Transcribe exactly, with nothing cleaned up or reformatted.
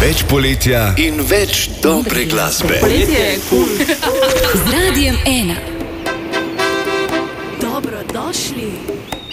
Več poletja in več dobre glasbe. Poletje je kul. Z Radiem ena. Dobrodošli.